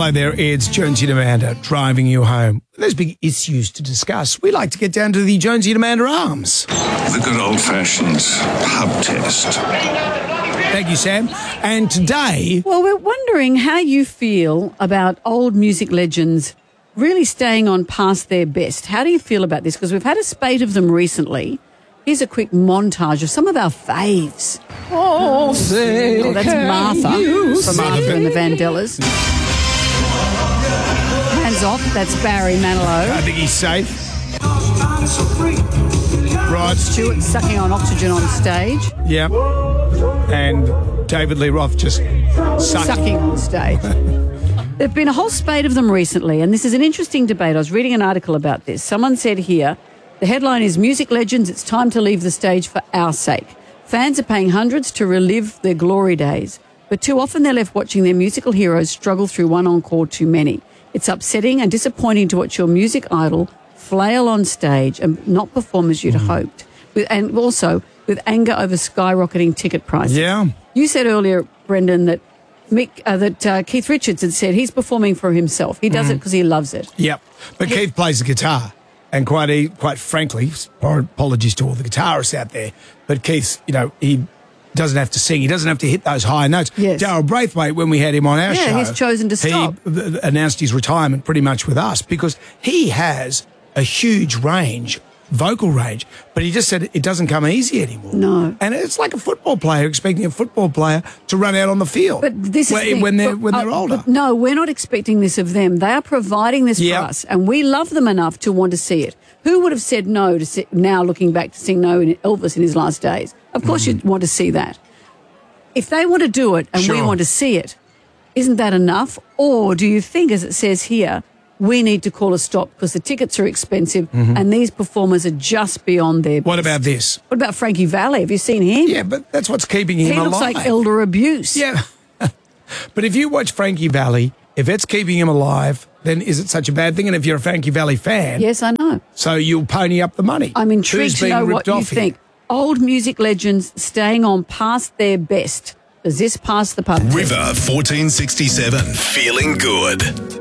Hello there, it's Jonesy and Amanda driving you home. There's big issues to discuss. We like to get down to the Jonesy and Amanda arms. The good old-fashioned pub test. Thank you, Sam. And today... Well, we're wondering how you feel about old music legends really staying on past their best. How do you feel about this? Because we've had a spate of them recently. Here's a quick montage of some of our faves. Oh, that's Martha from Martha and the Vandellas. Hands off, that's Barry Manilow. I think he's safe. Rod Stewart sucking on oxygen on stage. Yeah. And David Lee Roth just Sucking on stage. There have been a whole spate of them recently, and this is an interesting debate. I was reading an article about this. Someone said here, the headline is Music Legends, it's time to leave the stage for our sake. Fans are paying hundreds to relive their glory days, but too often they're left watching their musical heroes struggle through one encore too many. It's upsetting and disappointing to watch your music idol flail on stage and not perform as you'd hoped, and also with anger over skyrocketing ticket prices. Yeah. You said earlier, Brendan, that Keith Richards had said he's performing for himself. He does it because he loves it. Yep. But Keith plays the guitar. And quite frankly, apologies to all the guitarists out there, but Keith, he doesn't have to sing. He doesn't have to hit those high notes. Yes. Darryl Braithwaite, when we had him on our show, he's chosen to stop. He announced his retirement pretty much with us because he has a huge vocal range, but he just said it doesn't come easy anymore. No. And it's like a football player expecting a football player to run out on the field. But this is when they're older. But no, we're not expecting this of them. They are providing this for us, and we love them enough to want to see it. Who would have said no to now looking back to sing no in Elvis in his last days? Of course you'd want to see that. If they want to do it and we want to see it, isn't that enough? Or do you think, as it says here, we need to call a stop because the tickets are expensive and these performers are just beyond their best? What about this? What about Frankie Valli? Have you seen him? Yeah, but that's what's keeping him alive. He looks like elder abuse. Yeah. But if you watch Frankie Valli, if it's keeping him alive, then is it such a bad thing? And if you're a Frankie Valli fan... Yes, I know. So you'll pony up the money. I'm intrigued to know what you think. Old music legends staying on past their best. Does this pass the pub? River 1467. Feeling good.